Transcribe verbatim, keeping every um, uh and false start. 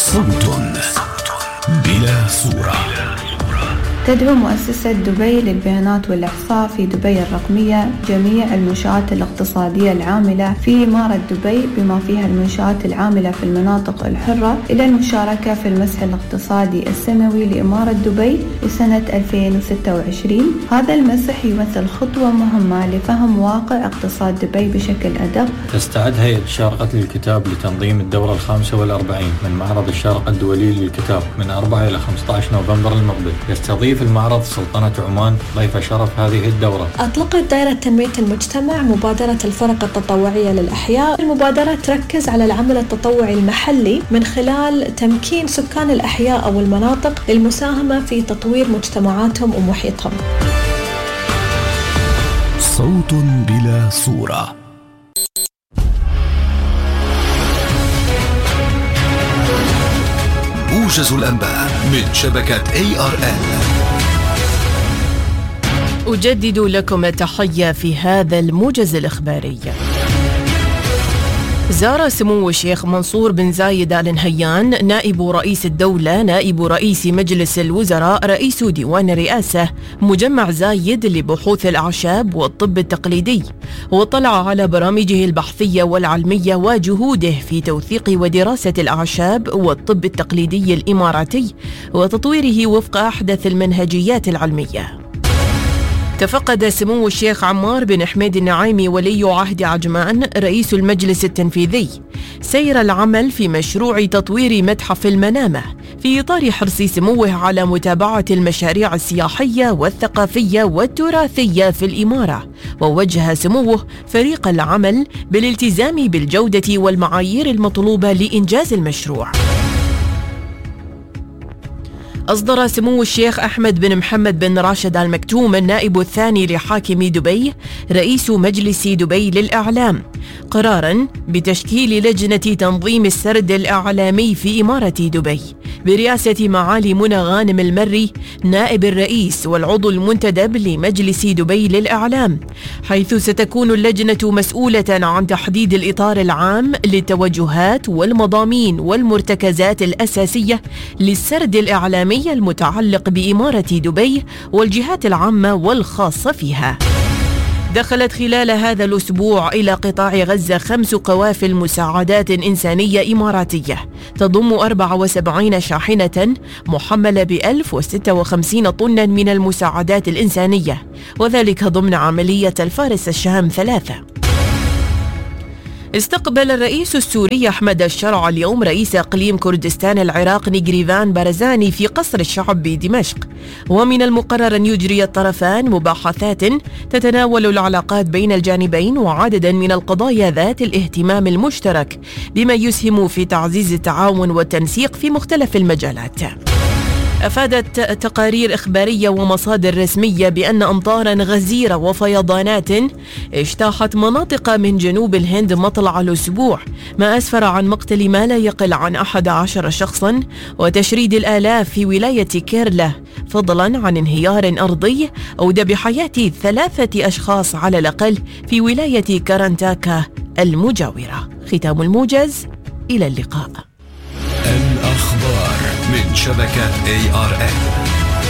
صوت بلا صورة. تدعو مؤسسة دبي للبيانات والإحصاء في دبي الرقمية جميع المنشآت الاقتصادية العاملة في إمارة دبي بما فيها المنشآت العاملة في المناطق الحرة إلى المشاركة في المسح الاقتصادي السنوي لإمارة دبي لسنة ألفين وستة وعشرين. هذا المسح يمثل خطوة مهمة لفهم واقع اقتصاد دبي بشكل أدق. تستعد هيئة الشارقة للكتاب لتنظيم الدورة الخامسة والأربعين من معرض الشارقة الدولي للكتاب من أربعة إلى خمسة عشر نوفمبر المقبل. يستضيف في المعرض سلطنة عمان ضيف شرف هذه الدورة. أطلقت دائرة تنمية المجتمع مبادرة الفرق التطوعية للأحياء. المبادرة تركز على العمل التطوعي المحلي من خلال تمكين سكان الأحياء أو المناطق للمساهمة في تطوير مجتمعاتهم ومحيطهم. صوت بلا صورة. موجز الأنباء من شبكة إيه آر إل. أجدد لكم التحية في هذا الموجز الإخباري. زار سمو الشيخ منصور بن زايد آل نهيان نائب رئيس الدولة نائب رئيس مجلس الوزراء رئيس ديوان الرئاسة مجمع زايد لبحوث الأعشاب والطب التقليدي، واطلع على برامجه البحثية والعلمية وجهوده في توثيق ودراسة الأعشاب والطب التقليدي الإماراتي وتطويره وفق أحدث المنهجيات العلمية. تفقد سمو الشيخ عمار بن حميد النعيمي ولي عهد عجمان رئيس المجلس التنفيذي سير العمل في مشروع تطوير متحف المنامة في إطار حرص سموه على متابعة المشاريع السياحية والثقافية والتراثية في الإمارة، ووجه سموه فريق العمل بالالتزام بالجودة والمعايير المطلوبة لإنجاز المشروع. أصدر سمو الشيخ أحمد بن محمد بن راشد آل مكتوم النائب الثاني لحاكم دبي رئيس مجلس دبي للإعلام قراراً بتشكيل لجنة تنظيم السرد الإعلامي في إمارة دبي برئاسة معالي منى غانم المري نائب الرئيس والعضو المنتدب لمجلس دبي للإعلام، حيث ستكون اللجنة مسؤولة عن تحديد الإطار العام للتوجهات والمضامين والمرتكزات الأساسية للسرد الإعلامي المتعلق بإمارة دبي والجهات العامة والخاصة فيها. دخلت خلال هذا الأسبوع إلى قطاع غزة خمس قوافل مساعدات إنسانية إماراتية تضم أربع وسبعين شاحنة محملة ب ألف وستة وخمسين طنا من المساعدات الإنسانية، وذلك ضمن عملية الفارس الشام ثلاثة. استقبل الرئيس السوري أحمد الشرع اليوم رئيس إقليم كردستان العراق نيغريفان بارزاني في قصر الشعب بدمشق، ومن المقرر أن يجري الطرفان مباحثات تتناول العلاقات بين الجانبين وعددا من القضايا ذات الاهتمام المشترك بما يسهم في تعزيز التعاون والتنسيق في مختلف المجالات. أفادت تقارير إخبارية ومصادر رسمية بأن أمطاراً غزيرة وفيضانات اجتاحت مناطق من جنوب الهند مطلع الأسبوع، ما أسفر عن مقتل ما لا يقل عن أحد عشر شخصاً وتشريد الآلاف في ولاية كيرلا، فضلاً عن انهيار أرضي أودى بحياة ثلاثة أشخاص على الأقل في ولاية كارنتاكا المجاورة. ختام الموجز، إلى اللقاء. الأخبار من شبكة إيه آر إل.